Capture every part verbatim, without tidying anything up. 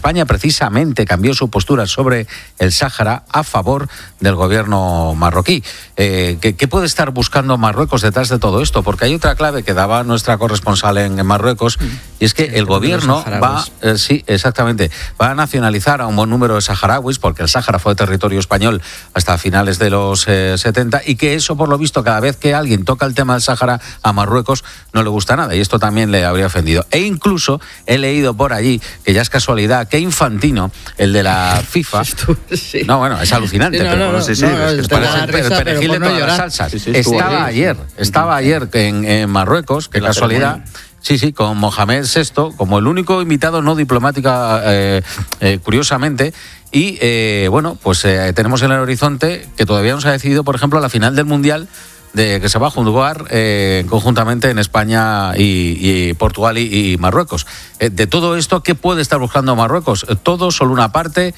España precisamente cambió su postura sobre el Sáhara a favor del gobierno marroquí. Eh, ¿qué, ¿Qué puede estar buscando Marruecos detrás de todo esto? Porque hay otra clave que daba nuestra corresponsal en, en Marruecos, y es que el, el gobierno va, eh, sí, exactamente, va a nacionalizar a un buen número de saharauis, porque el Sáhara fue territorio español hasta finales de los eh, setenta, y que eso, por lo visto, cada vez que alguien toca el tema del Sáhara a Marruecos no le gusta nada, y esto también le habría ofendido. E incluso he leído por allí, que ya es casualidad, que Infantino, el de la FIFA, sí. no, bueno, es alucinante, sí, no, pero no, no, sí, sí, no, no, es, es para el, el perejil de todas las salsas. Sí, sí, estaba ahí. ayer, estaba ayer en, en Marruecos, qué casualidad. Sí, sí, con Mohamed sexto, como el único invitado no diplomático, eh, eh, curiosamente. Y, eh, bueno, pues eh, tenemos en el horizonte que todavía no se ha decidido, por ejemplo, la final del Mundial, de que se va a jugar eh, conjuntamente en España y, y Portugal y, y Marruecos. Eh, de todo esto, ¿qué puede estar buscando Marruecos? ¿Todo, solo una parte?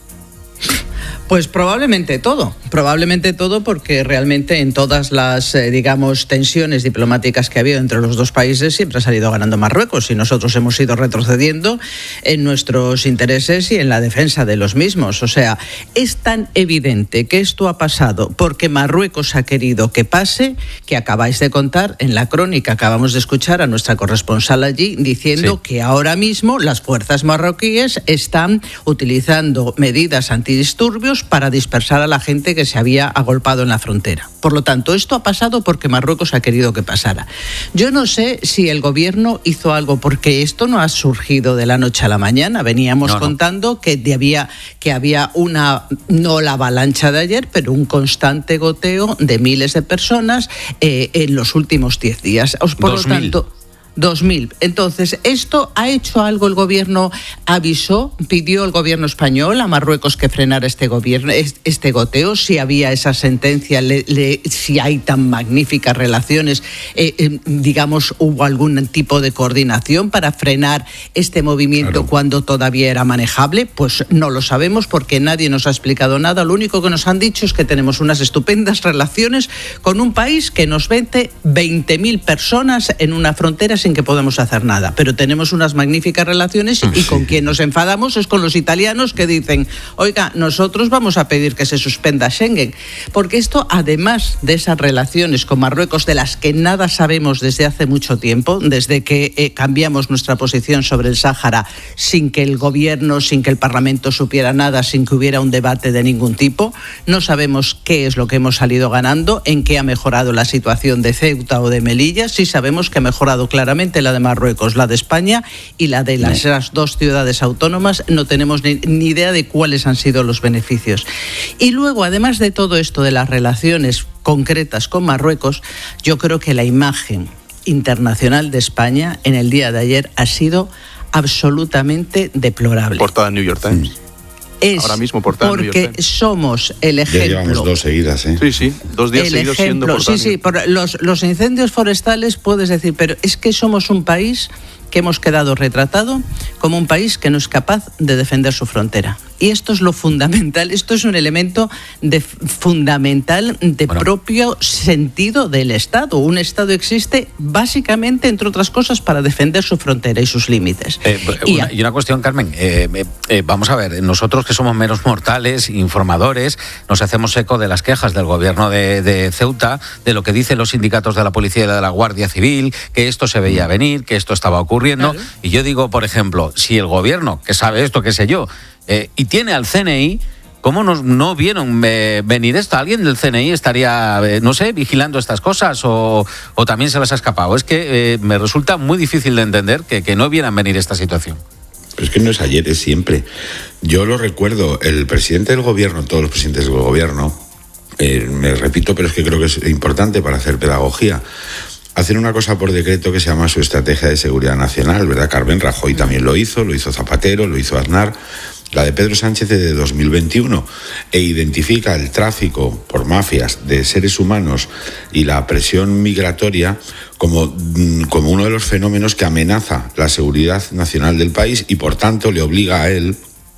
Pues probablemente todo, probablemente todo porque realmente en todas las, eh, digamos, tensiones diplomáticas que ha habido entre los dos países siempre ha salido ganando Marruecos y nosotros hemos ido retrocediendo en nuestros intereses y en la defensa de los mismos. O sea, es tan evidente que esto ha pasado porque Marruecos ha querido que pase, que acabáis de contar en la crónica, acabamos de escuchar a nuestra corresponsal allí diciendo sí. que ahora mismo las fuerzas marroquíes están utilizando medidas antidisturbios para dispersar a la gente que se había agolpado en la frontera. Por lo tanto, esto ha pasado porque Marruecos ha querido que pasara. Yo no sé si el gobierno hizo algo, porque esto no ha surgido de la noche a la mañana. Veníamos no, no. contando que había, que había una, no la avalancha de ayer, pero un constante goteo de miles de personas eh, en los últimos diez días. Por lo tanto... dos mil. Entonces, ¿esto ha hecho algo el gobierno? ¿Avisó, pidió el gobierno español a Marruecos que frenara este gobierno, este goteo? Si había esa sentencia, le, le, si hay tan magníficas relaciones, eh, eh, digamos, ¿hubo algún tipo de coordinación para frenar este movimiento claro. cuando todavía era manejable? Pues no lo sabemos porque nadie nos ha explicado nada. Lo único que nos han dicho es que tenemos unas estupendas relaciones con un país que nos vende veinte mil personas en una frontera sin que podemos hacer nada, pero tenemos unas magníficas relaciones y, y con quien nos enfadamos es con los italianos que dicen, oiga, nosotros vamos a pedir que se suspenda Schengen, porque esto, además de esas relaciones con Marruecos de las que nada sabemos desde hace mucho tiempo, desde que eh, cambiamos nuestra posición sobre el Sáhara sin que el gobierno, sin que el Parlamento supiera nada, sin que hubiera un debate de ningún tipo, no sabemos qué es lo que hemos salido ganando, en qué ha mejorado la situación de Ceuta o de Melilla. Sí sabemos que ha mejorado claramente la de Marruecos, la de España y la de las, las dos ciudades autónomas. No tenemos ni, ni idea de cuáles han sido los beneficios. Y luego, además de todo esto de las relaciones concretas con Marruecos, yo creo que la imagen internacional de España en el día de ayer ha sido absolutamente deplorable. Portada en New York Times. Mm. Es ahora mismo portada porque New York Times. Somos el ejemplo. Ya llevamos dos seguidas, ¿eh? Sí, sí, dos días el seguidos ejemplo, siendo portada. Sí, sí, por los, los incendios forestales puedes decir, pero es que somos un país que hemos quedado retratado como un país que no es capaz de defender su frontera. Y esto es lo fundamental, esto es un elemento de, fundamental de bueno. propio sentido del Estado. Un Estado existe básicamente, entre otras cosas, para defender su frontera y sus límites. Eh, y, una, y una cuestión, Carmen, eh, eh, vamos a ver, nosotros que somos menos mortales, informadores, nos hacemos eco de las quejas del gobierno de, de Ceuta, de lo que dicen los sindicatos de la policía y de la Guardia Civil, que esto se veía venir, que esto estaba ocurriendo. Claro. Y yo digo, por ejemplo, si el gobierno, que sabe esto, qué sé yo, Eh, y tiene al C N I, ¿cómo nos, no vieron eh, venir esto? ¿Alguien del C N I estaría, eh, no sé, vigilando estas cosas o, o también se les ha escapado? Es que eh, me resulta muy difícil de entender que, que no vieran venir esta situación. Pero es que no es ayer, es siempre. Yo lo recuerdo, el presidente del gobierno, todos los presidentes del gobierno, eh, me repito, pero es que creo que es importante para hacer pedagogía, hacen una cosa por decreto que se llama su estrategia de seguridad nacional, ¿verdad? Carmen Rajoy también lo hizo, lo hizo Zapatero, lo hizo Aznar. La de Pedro Sánchez es de dos mil veintiuno e identifica el tráfico por mafias de seres humanos y la presión migratoria como, como uno de los fenómenos que amenaza la seguridad nacional del país y por tanto le obliga a él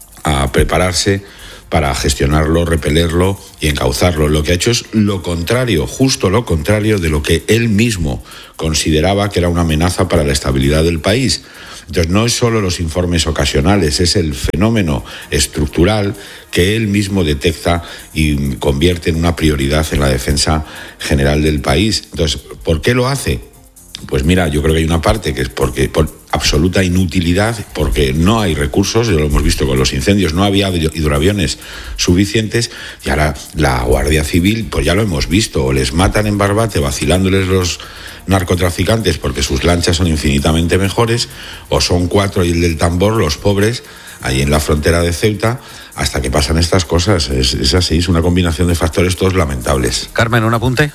a prepararse para gestionarlo, repelerlo y encauzarlo. Lo que ha hecho es lo contrario, justo lo contrario de lo que él mismo consideraba que era una amenaza para la estabilidad del país. Entonces, no es solo los informes ocasionales, es el fenómeno estructural que él mismo detecta y convierte en una prioridad en la defensa general del país. Entonces, ¿por qué lo hace? Pues mira, yo creo que hay una parte que es porque por absoluta inutilidad, porque no hay recursos, lo hemos visto con los incendios, no había hidroaviones suficientes, y ahora la Guardia Civil, pues ya lo hemos visto, o les matan en Barbate vacilándoles los narcotraficantes porque sus lanchas son infinitamente mejores, o son cuatro y el del tambor, los pobres, ahí en la frontera de Ceuta, hasta que pasan estas cosas. Es, es así, es una combinación de factores todos lamentables. Carmen, ¿un apunte?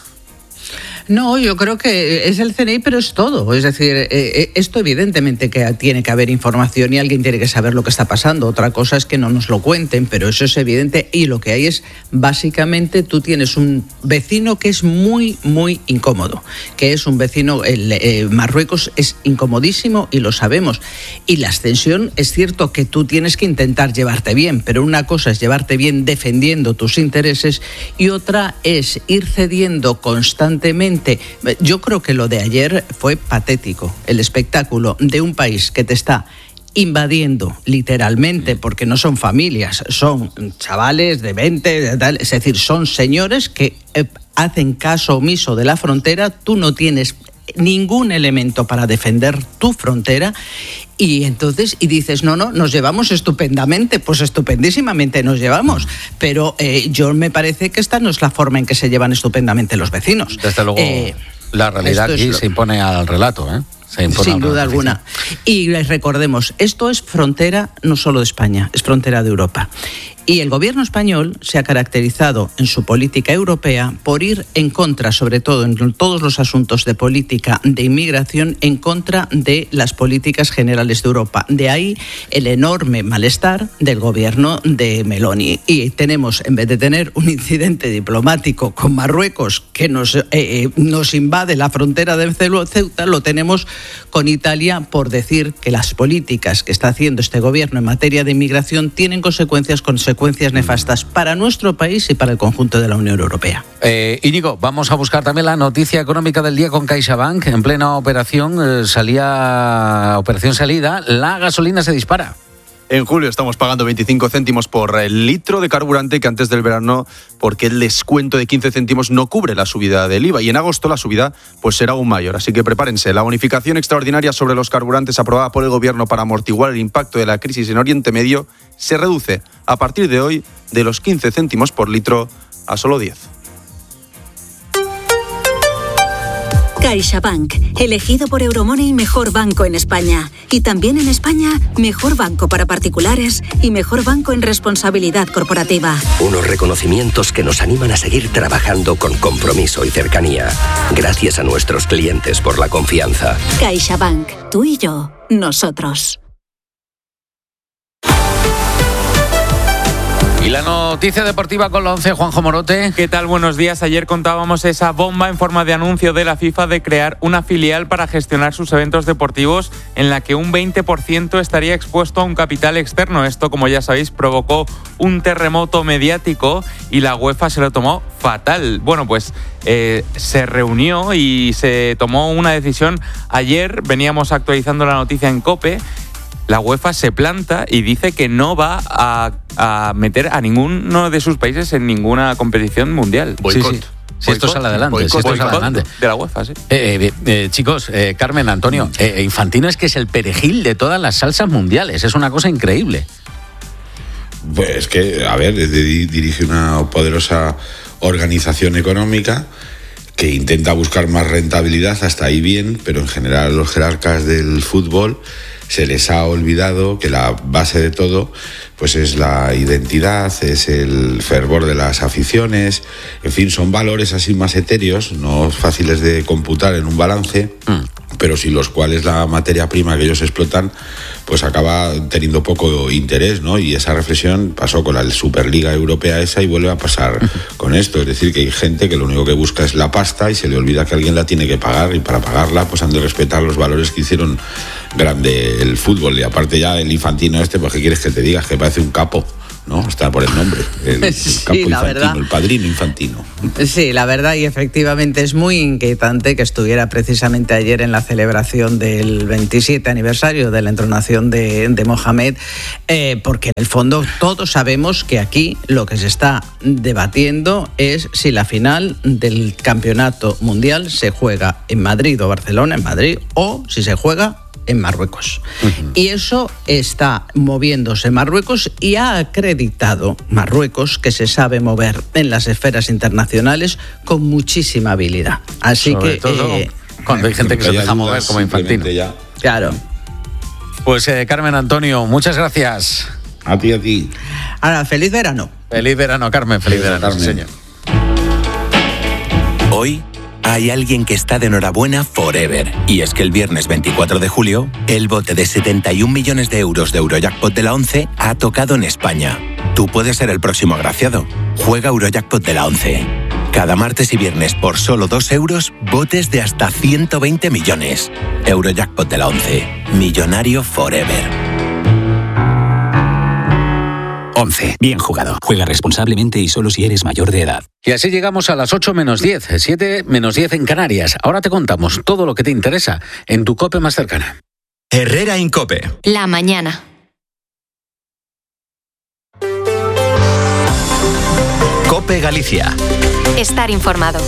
No, yo creo que es el C N I, pero es todo. Es decir, eh, esto evidentemente que tiene que haber información y alguien tiene que saber lo que está pasando. Otra cosa es que no nos lo cuenten, pero eso es evidente. Y lo que hay es, básicamente, tú tienes un vecino que es muy, muy incómodo. Que es un vecino, el, eh, Marruecos es incomodísimo y lo sabemos. Y la extensión, es cierto que tú tienes que intentar llevarte bien, pero una cosa es llevarte bien defendiendo tus intereses y otra es ir cediendo constantemente. Yo creo que lo de ayer fue patético, el espectáculo de un país que te está invadiendo literalmente, porque no son familias, son chavales de veinte, de tal, es decir, son señores que eh, hacen caso omiso de la frontera, tú no tienes ningún elemento para defender tu frontera. Y entonces, y dices, no, no, nos llevamos estupendamente, pues estupendísimamente nos llevamos, pero eh, yo me parece que esta no es la forma en que se llevan estupendamente los vecinos. Desde luego, eh, la realidad aquí lo... se impone al relato, ¿eh? Se impone Sin duda alguna. Y recordemos, esto es frontera no solo de España, es frontera de Europa. Y el gobierno español se ha caracterizado en su política europea por ir en contra, sobre todo en todos los asuntos de política de inmigración, en contra de las políticas generales de Europa. De ahí el enorme malestar del gobierno de Meloni. Y tenemos, en vez de tener un incidente diplomático con Marruecos que nos, eh, eh, nos invade la frontera de Ceuta, lo tenemos con Italia por decir que las políticas que está haciendo este gobierno en materia de inmigración tienen consecuencias, consecuencias nefastas para nuestro país y para el conjunto de la Unión Europea. Eh, Íñigo, vamos a buscar también la noticia económica del día con CaixaBank. En plena operación, eh, salía operación salida, la gasolina se dispara. En julio estamos pagando veinticinco céntimos por el litro de carburante que antes del verano, porque el descuento de quince céntimos no cubre la subida del I V A, y en agosto la subida pues será aún mayor. Así que prepárense. La bonificación extraordinaria sobre los carburantes aprobada por el Gobierno para amortiguar el impacto de la crisis en Oriente Medio se reduce a partir de hoy de los quince céntimos por litro a solo diez. CaixaBank, elegido por Euromoney mejor banco en España. Y también en España, mejor banco para particulares y mejor banco en responsabilidad corporativa. Unos reconocimientos que nos animan a seguir trabajando con compromiso y cercanía. Gracias a nuestros clientes por la confianza. CaixaBank, tú y yo, nosotros. Y la noticia deportiva con la once, Juanjo Morote. ¿Qué tal? Buenos días. Ayer contábamos esa bomba en forma de anuncio de la FIFA de crear una filial para gestionar sus eventos deportivos en la que un veinte por ciento estaría expuesto a un capital externo. Esto, como ya sabéis, provocó un terremoto mediático y la UEFA se lo tomó fatal. Bueno, pues eh, se reunió y se tomó una decisión. Ayer veníamos actualizando la noticia en COPE. La UEFA se planta y dice que no va a, a meter a ninguno de sus países en ninguna competición mundial. Boicot. Sí, sí. Si esto sale adelante, boicot, si esto sale adelante. De la UEFA, sí. Eh, eh, eh, chicos, eh, Carmen, Antonio, eh, Infantino es que es el perejil de todas las salsas mundiales. Es una cosa increíble. Pues que, a ver, dirige una poderosa organización económica que intenta buscar más rentabilidad, hasta ahí bien, pero en general los jerarcas del fútbol se les ha olvidado que la base de todo pues es la identidad, es el fervor de las aficiones, en fin, son valores así más etéreos, no fáciles de computar en un balance, mm. pero sin los cuales la materia prima que ellos explotan pues acaba teniendo poco interés, ¿no? Y esa reflexión pasó con la Superliga Europea esa y vuelve a pasar con esto, es decir, que hay gente que lo único que busca es la pasta y se le olvida que alguien la tiene que pagar, y para pagarla pues han de respetar los valores que hicieron grande el fútbol. Y aparte ya el Infantino este, pues ¿qué quieres que te diga? Que parece un capo, ¿no? Está por el nombre, el, el Sí, campo la infantino, verdad. el padrino infantino. Sí, la verdad, y efectivamente es muy inquietante que estuviera precisamente ayer en la celebración del veintisiete aniversario de la entronación de, de Mohamed, eh, porque en el fondo todos sabemos que aquí lo que se está debatiendo es si la final del campeonato mundial se juega en Madrid o Barcelona, en Madrid, o si se juega en Marruecos. Uh-huh. Y eso está moviéndose Marruecos y ha acreditado Marruecos que se sabe mover en las esferas internacionales con muchísima habilidad. Así Sobre que... todo eh, cuando hay gente que se deja mover como Infantino. Ya. Claro. Pues eh, Carmen Antonio, muchas gracias. A ti, a ti. Ahora, feliz verano. Feliz verano, Carmen. Feliz, feliz verano, Carmen. Sí, señor. Hoy hay alguien que está de enhorabuena forever. Y es que el viernes veinticuatro de julio, el bote de setenta y un millones de euros de Eurojackpot de la ONCE ha tocado en España. Tú puedes ser el próximo agraciado. Juega Eurojackpot de la ONCE. Cada martes y viernes por solo dos euros, botes de hasta ciento veinte millones. Eurojackpot de la ONCE. Millonario forever. once. Bien jugado. Juega responsablemente y solo si eres mayor de edad. Y así llegamos a las ocho menos diez, siete menos diez en Canarias. Ahora te contamos todo lo que te interesa en tu COPE más cercana. Herrera Incope. La mañana. COPE Galicia. Estar informado.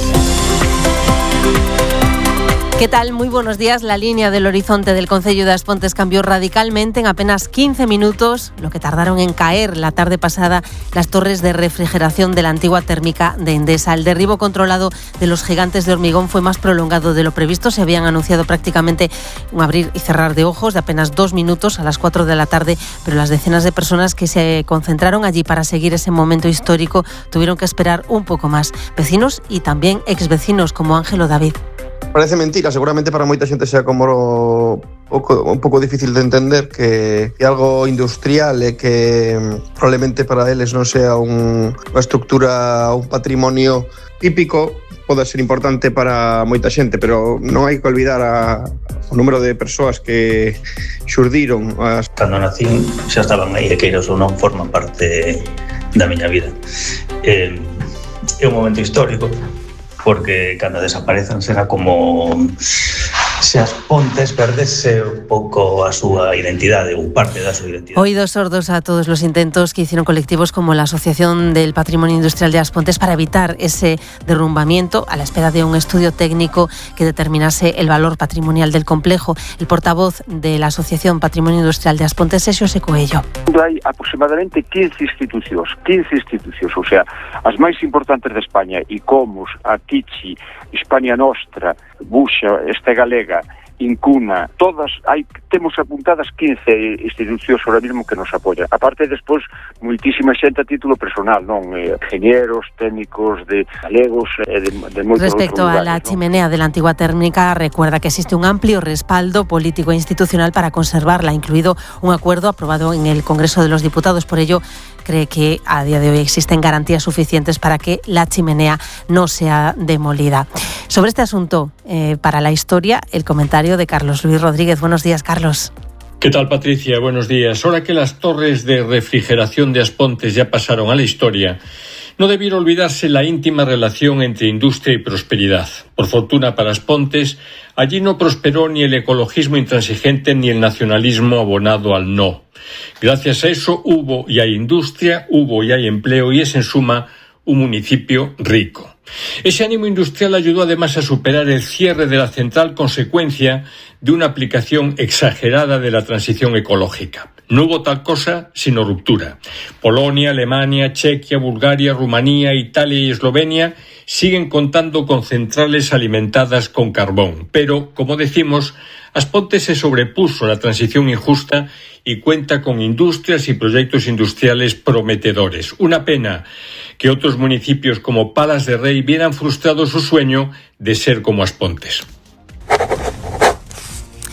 ¿Qué tal? Muy buenos días. La línea del horizonte del Concello de As Pontes cambió radicalmente en apenas quince minutos, lo que tardaron en caer la tarde pasada las torres de refrigeración de la antigua térmica de Endesa. El derribo controlado de los gigantes de hormigón fue más prolongado de lo previsto. Se habían anunciado prácticamente un abrir y cerrar de ojos de apenas dos minutos a las cuatro de la tarde, pero las decenas de personas que se concentraron allí para seguir ese momento histórico tuvieron que esperar un poco más. Vecinos y también exvecinos como Ángelo David. Parece mentira, seguramente para moita xente sea como pouco, un pouco difícil de entender que, que algo industrial e que probablemente para eles non sea un, unha estructura, un patrimonio típico, pode ser importante para moita xente, pero non hai que olvidar a, o número de persoas que xurdiron. As... Cando nacín xa estaban aí e que ou non forman parte da miña vida. Eh, é un momento histórico, porque cando desaparezan será como se As Pontes perdese un pouco a súa identidade ou parte da súa identidade. Oídos sordos a todos los intentos que hicieron colectivos como la Asociación del Patrimonio Industrial de As Pontes para evitar ese derrumbamiento a la espera de un estudio técnico que determinase el valor patrimonial del complejo. El portavoz de la Asociación Patrimonio Industrial de As Pontes é Xosé Coello. Hai aproximadamente quince institucións, quince institucións, o sea, as máis importantes de España, ICOMOS, ATICI, Hispania Nostra, Buxa, Este Galega, Incuna, todas, hai, temos apuntadas quince institucións ahora mismo que nos apoyan. Aparte, despois, moitísima xente a título personal, non? Eh, ingenieros, técnicos de galegos, eh, de, de moitos Respecto outros lugares, a la ¿no? chimenea de la antigua térmica, recuerda que existe un amplio respaldo político e institucional para conservarla, incluido un acuerdo aprobado en el Congreso de los Diputados. Por ello, cree que a día de hoy existen garantías suficientes para que la chimenea no sea demolida. Sobre este asunto, eh, para la historia, el comentario de Carlos Luis Rodríguez. Buenos días, Carlos. ¿Qué tal, Patricia? Buenos días. Ahora que las torres de refrigeración de As Pontes ya pasaron a la historia, no debiera olvidarse la íntima relación entre industria y prosperidad. Por fortuna para As Pontes, allí no prosperó ni el ecologismo intransigente ni el nacionalismo abonado al no. Gracias a eso hubo y hay industria, hubo y hay empleo y es en suma un municipio rico. Ese ánimo industrial ayudó además a superar el cierre de la central, consecuencia de una aplicación exagerada de la transición ecológica. No hubo tal cosa sino ruptura. Polonia, Alemania, Chequia, Bulgaria, Rumanía, Italia y Eslovenia siguen contando con centrales alimentadas con carbón. Pero, como decimos, As Pontes se sobrepuso a la transición injusta y cuenta con industrias y proyectos industriales prometedores. Una pena que otros municipios como Palas de Rey vieran frustrado su sueño de ser como As Pontes.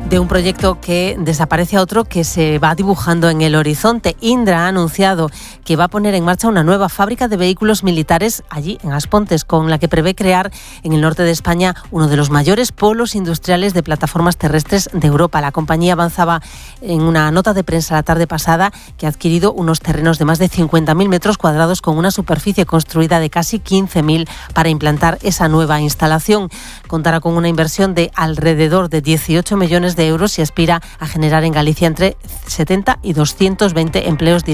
de un proyecto que desaparece a otro que se va dibujando en el horizonte. Indra ha anunciado que va a poner en marcha una nueva fábrica de vehículos militares allí en Aspontes, con la que prevé crear en el norte de España uno de los mayores polos industriales de plataformas terrestres de Europa. La compañía avanzaba en una nota de prensa la tarde pasada que ha adquirido unos terrenos de más de cincuenta mil metros cuadrados con una superficie construida de casi quince mil para implantar esa nueva instalación. Contará con una inversión de alrededor de dieciocho millones de euros y aspira a generar en Galicia entre setenta y doscientos veinte empleos directos.